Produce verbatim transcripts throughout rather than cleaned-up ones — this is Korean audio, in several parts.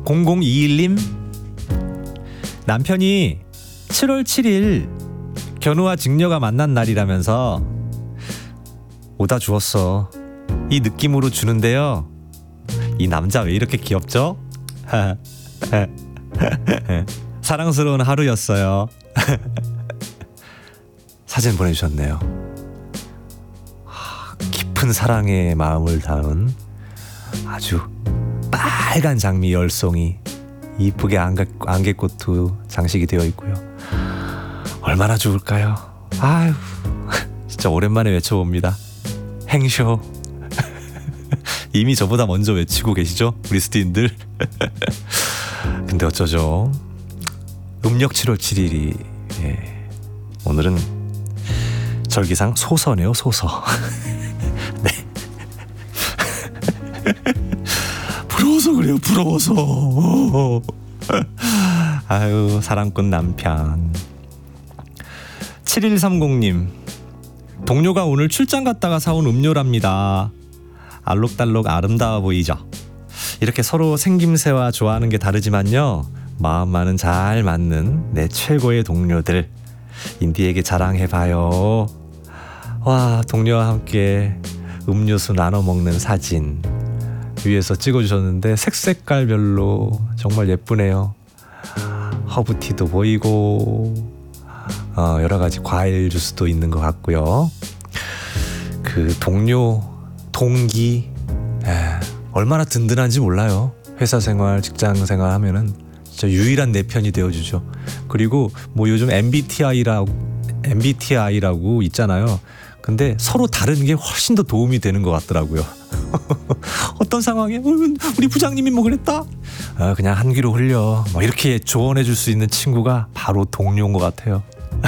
공공이일 님, 남편이 칠월 칠일 견우와 직녀가 만난 날이라면서 오다 주었어. 이 느낌으로 주는데요. 이 남자 왜 이렇게 귀엽죠? 사랑스러운 하루였어요. 사진 보내주셨네요. 깊은 사랑의 마음을 담은 아주 빨간 장미 열송이 이쁘게 안개, 안개꽃도 장식이 되어 있고요. 얼마나 좋을까요? 아유, 진짜 오랜만에 외쳐봅니다. 행쇼. 이미 저보다 먼저 외치고 계시죠? 우리 스티인들. 근데 어쩌죠? 음력 칠월 칠일이 예. 오늘은 절기상 소서네요. 소서. 네. 부러워서 그래요. 부러워서. 아유, 사랑꾼 남편. 칠일삼공 님, 동료가 오늘 출장 갔다가 사온 음료랍니다. 알록달록 아름다워 보이죠? 이렇게 서로 생김새와 좋아하는 게 다르지만요, 마음만은 잘 맞는 내 최고의 동료들, 인디에게 자랑해봐요. 와, 동료와 함께 음료수 나눠 먹는 사진 위에서 찍어주셨는데 색색깔별로 정말 예쁘네요. 허브티도 보이고 어, 여러 가지 과일 주스도 있는 것 같고요. 그 동료, 동기, 에, 얼마나 든든한지 몰라요. 회사 생활, 직장 생활 하면은 진짜 유일한 내 편이 되어주죠. 그리고 뭐 요즘 엠비티아이라고 엠비티아이라고 있잖아요. 근데 서로 다른 게 훨씬 더 도움이 되는 것 같더라고요. 어떤 상황에 우리 부장님이 뭐 그랬다? 아, 그냥 한 귀로 흘려. 뭐 이렇게 조언해 줄 수 있는 친구가 바로 동료인 것 같아요.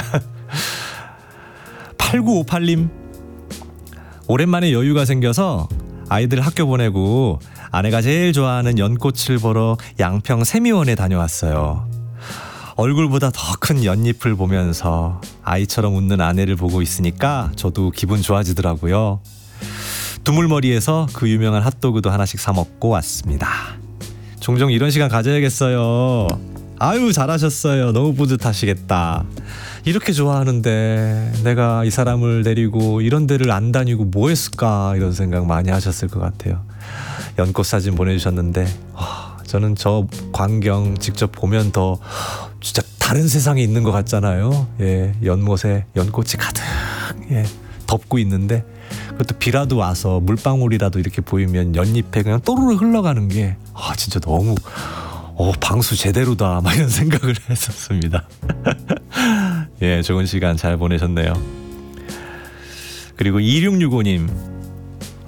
팔구오팔 님, 오랜만에 여유가 생겨서 아이들 학교 보내고 아내가 제일 좋아하는 연꽃을 보러 양평 세미원에 다녀왔어요. 얼굴보다 더 큰 연잎을 보면서 아이처럼 웃는 아내를 보고 있으니까 저도 기분 좋아지더라고요. 두물머리에서 그 유명한 핫도그도 하나씩 사 먹고 왔습니다. 종종 이런 시간 가져야겠어요. 아유, 잘하셨어요. 너무 뿌듯하시겠다. 이렇게 좋아하는데 내가 이 사람을 데리고 이런 데를 안 다니고 뭐 했을까, 이런 생각 많이 하셨을 것 같아요. 연꽃 사진 보내주셨는데 와, 저는 저 광경 직접 보면 더 진짜 다른 세상에 있는 것 같잖아요. 예, 연못에 연꽃이 가득 예, 덮고 있는데 그것도 비라도 와서 물방울이라도 이렇게 보이면 연잎에 그냥 또르르 흘러가는 게 아, 진짜 너무 어, 방수 제대로다, 막 이런 생각을 했었습니다. 예, 좋은 시간 잘 보내셨네요. 그리고 이육육오 님,